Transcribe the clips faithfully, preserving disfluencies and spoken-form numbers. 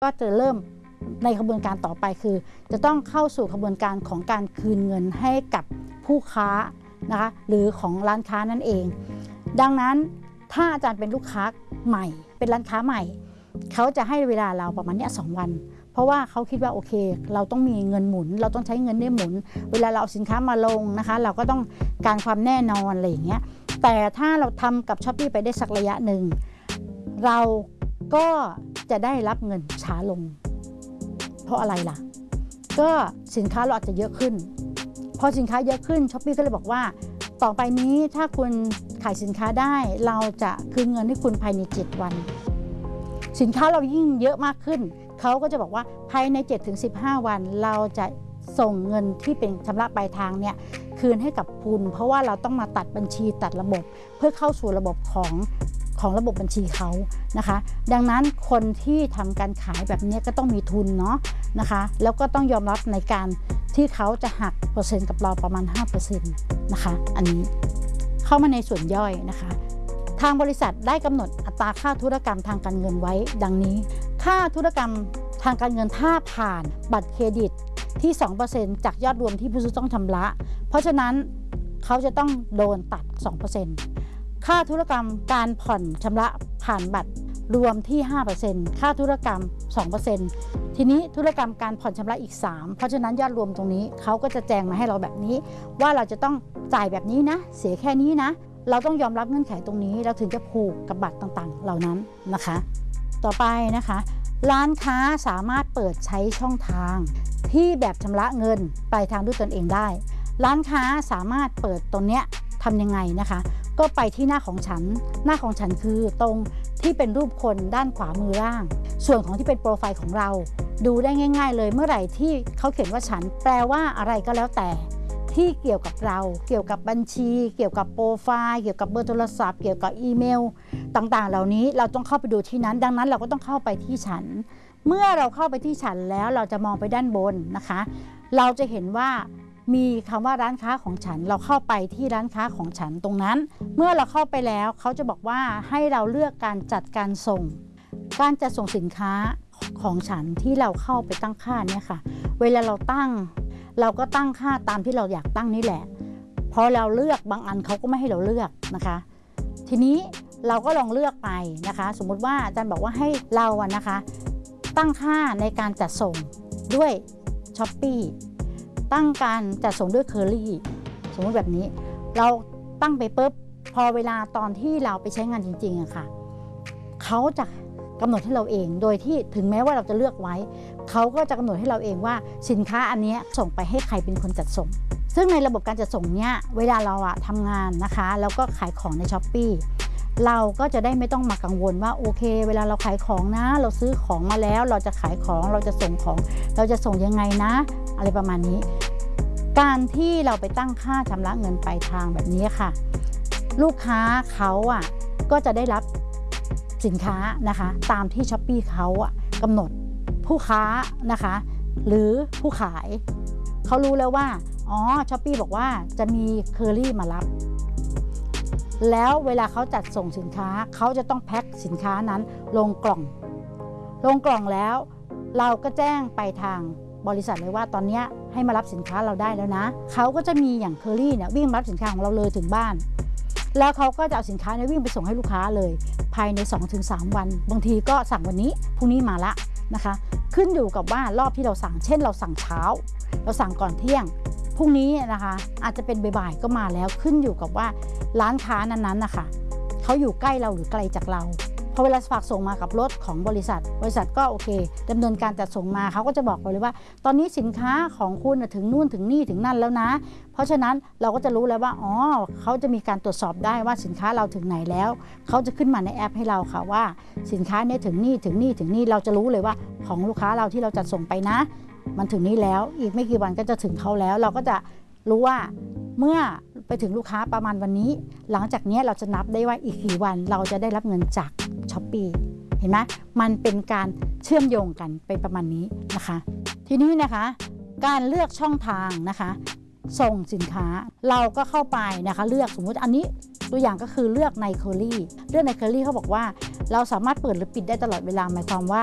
ก็จะเริ่มในกระบวนการต่อไปคือจะต้องเข้าสู่กระบวนการของการคืนเงินให้กับผู้ค้านะคะหรือของร้านค้านั่นเองดังนั้นถ้าอาจารย์เป็นลูกค้าใหม่เป็นร้านค้าใหม่เขาจะให้เวลาเราประมาณนี้สองวันเพราะว่าเขาคิดว่าโอเคเราต้องมีเงินหมุนเราต้องใช้เงินเนี่ยหมุนเวลาเราเอาสินค้ามาลงนะคะเราก็ต้องการความแน่นอนอะไรอย่างเงี้ยแต่ถ้าเราทำกับ Shopee ไปได้สักระยะหนึ่งเราก็จะได้รับเงินช้าลงเพราะอะไรล่ะก็สินค้าเราอาจจะเยอะขึ้นพอสินค้าเยอะขึ้น Shopee ก็เลยบอกว่าต่อไปนี้ถ้าคุณขายสินค้าได้เราจะคืนเงินให้คุณภายในเจ็ดวันสินค้าเรายิ่งเยอะมากขึ้นเขาก็จะบอกว่าภายใน เจ็ดถึงสิบห้า วันเราจะส่งเงินที่เป็นชำระปลายทางเนี่ยคืนให้กับคุณเพราะว่าเราต้องมาตัดบัญชีตัดระบบเพื่อเข้าสู่ระบบของของระบบบัญชีเขานะคะดังนั้นคนที่ทำการขายแบบนี้ก็ต้องมีทุนเนาะนะคะแล้วก็ต้องยอมรับในการที่เขาจะหักเปอร์เซ็นต์กับเราประมาณ ห้าเปอร์เซ็นต์ นะคะอันนี้เข้ามาในส่วนย่อยนะคะทางบริษัทได้กำหนดอัตราค่าธุรกรรมทางการเงินไว้ดังนี้ค่าธุรกรรมทางการเงินถ้าผ่านบัตรเครดิตที่ สองเปอร์เซ็นต์ จากยอดรวมที่ผู้ซื้อต้องชำระเพราะฉะนั้นเขาจะต้องโดนตัด สองเปอร์เซ็นต์ ค่าธุรกรรมการผ่อนชำระผ่านบัตรรวมที่ ห้าเปอร์เซ็นต์ ค่าธุรกรรม สองเปอร์เซ็นต์ ทีนี้ธุรกรรมการผ่อนชำระอีก สาม เพราะฉะนั้นยอดรวมตรงนี้เขาก็จะแจ้งมาให้เราแบบนี้ว่าเราจะต้องจ่ายแบบนี้นะเสียแค่นี้นะเราต้องยอมรับเงื่อนไขตรงนี้เราถึงจะผูกกับบัตรต่างๆเหล่านั้นนะคะต่อไปนะคะร้านค้าสามารถเปิดใช้ช่องทางที่แบบชำระเงินปลายทางด้วยตนเองได้ร้านค้าสามารถเปิดตรงเนี้ยทำยังไงนะคะก็ไปที่หน้าของฉันหน้าของฉันคือตรงที่เป็นรูปคนด้านขวามือล่างส่วนของที่เป็นโปรไฟล์ของเราดูได้ง่ายๆเลยเมื่อไหร่ที่เขาเขียนว่าฉันแปลว่าอะไรก็แล้วแต่ที่เกี่ยวกับเราเกี่ยวกับบัญชีเกี่ยวกับโปรไฟล์เกี่ยวกับเบอร์โทรศัพท์เกี่ยวกับอีเมลต่างๆเหล่านี้เราต้องเข้าไปดูที่นั้นดังนั้นเราก็ต้องเข้าไปที่ฉันเมื่อเราเข้าไปที่ฉันแล้วเราจะมองไปด้านบนนะคะเราจะเห็นว่ามีคำว่าร้านค้าของฉันเราเข้าไปที่ร้านค้าของฉันตรงนั้นเมื่อเราเข้าไปแล้วเขาจะบอกว่าให้เราเลือกการจัดการส่งการจัดส่งสินค้าของฉันที่เราเข้าไปตั้งค่าเนี่ยค่ะเวลาเราตั้งเราก็ตั้งค่าตามที่เราอยากตั้งนี่แหละพอเราเลือกบางอันเขาก็ไม่ให้เราเลือกนะคะทีนี้เราก็ลองเลือกไปนะคะสมมุติว่าอาจารย์บอกว่าให้เราอะนะคะตั้งค่าในการจัดส่งด้วย Shopee ตั้งการจัดส่งด้วย Curly สมมติแบบนี้เราตั้งไปปุ๊บพอเวลาตอนที่เราไปใช้งานจริงๆอะค่ะเขาจะกำหนดให้เราเองโดยที่ถึงแม้ว่าเราจะเลือกไว้เขาก็จะกำหนดให้เราเองว่าสินค้าอันนี้ส่งไปให้ใครเป็นคนจัดส่งซึ่งในระบบการจัดส่งเนี้ยเวลาเราอะทำงานนะคะแล้วก็ขายของใน Shopee เราก็จะได้ไม่ต้องมากังวลว่าโอเคเวลาเราขายของนะเราซื้อของมาแล้วเราจะขายของเราจะส่งของเราจะส่งยังไงนะอะไรประมาณนี้การที่เราไปตั้งค่าชำระเงินปลายทางแบบนี้ค่ะลูกค้าเขาอะก็จะได้รับสินค้านะคะตามที่ Shopee เขาอะกำหนดผู้ค้านะคะหรือผู้ขายเขารู้แล้วว่าอ๋อ Shopee บอกว่าจะมี Curly มารับแล้วเวลาเขาจัดส่งสินค้าเขาจะต้องแพ็คสินค้านั้นลงกล่องลงกล่องแล้วเราก็แจ้งไปทางบริษัทเลยว่าตอนนี้ให้มารับสินค้าเราได้แล้วนะเขาก็จะมีอย่าง Curly เนี่ยวิ่งมารับสินค้าของเราเลยถึงบ้านแล้วเขาก็จะเอาสินค้าเนี่ยวิ่งไปส่งให้ลูกค้าเลยภายใน สองถึงสาม วันบางทีก็สั่งวันนี้พรุ่งนี้มาละนะคะขึ้นอยู่กับว่ารอบที่เราสั่งเช่นเราสั่งเช้าเราสั่งก่อนเที่ยงพรุ่งนี้นะคะอาจจะเป็นบ่ายๆก็มาแล้วขึ้นอยู่กับว่าร้านค้านั้นๆนะคะเขาอยู่ใกล้เราหรือไกลจากเราพอเวลาฝากส่งมากับรถของบริษัทบริษัทก็โอเคดำเนินการจัดส่งมาเขาก็จะบอกเราเลยว่าตอนนี้สินค้าของคุณถึงนู่นถึงนี่ถึงนั่นแล้วนะเพราะฉะนั้นเราก็จะรู้แล้วว่าอ๋อเขาจะมีการตรวจสอบได้ว่าสินค้าเราถึงไหนแล้วเขาจะขึ้นมาในแอปให้เราค่ะว่าสินค้าเนี่ยถึงนี่ถึงนี่ถึงนี่เราจะรู้เลยว่าของลูกค้าเราที่เราจัดส่งไปนะมันถึงนี่แล้วอีกไม่กี่วันก็จะถึงเขาแล้วเราก็จะรู้ว่าเมื่อไปถึงลูกค้าประมาณวันนี้หลังจากนี้เราจะนับได้ว่าอีกกี่วันเราจะได้รับเงินจาก Shopee เห็นไหมมันเป็นการเชื่อมโยงกันเป็นประมาณนี้นะคะทีนี้นะคะการเลือกช่องทางนะคะส่งสินค้าเราก็เข้าไปนะคะเลือกสมมุติอันนี้ตัวอย่างก็คือเลือกใน Curly เลือกใน Curly เขาบอกว่าเราสามารถเปิดหรือปิดได้ตลอดเวลาหมายความว่า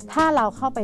ถ้าเราเข้าไป